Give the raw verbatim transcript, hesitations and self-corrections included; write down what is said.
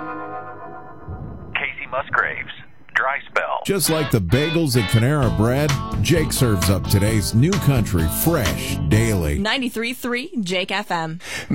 Casey Musgraves, Dry Spell. Just like the bagels at Panera Bread, Jake serves up today's new country fresh daily. ninety-three point three Jake F M.